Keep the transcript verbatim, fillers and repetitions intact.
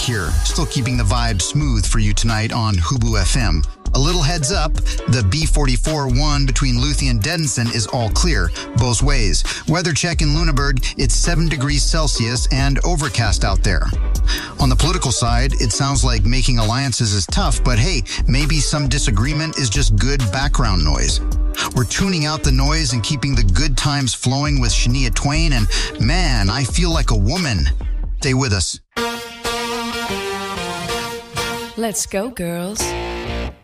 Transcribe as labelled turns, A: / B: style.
A: here, still keeping the vibe smooth for you tonight on Hubu F M. A little heads up, the B forty-four one between Luthi and Denison is all clear, both ways. Weather check in Lunenburg, it's seven degrees Celsius and overcast out there. On the political side, it sounds like making alliances is tough, but hey, maybe some disagreement is just good background noise. We're tuning out the noise and keeping the good times flowing with Shania Twain, and man, I feel like a woman. Stay with us.
B: Let's go, girls.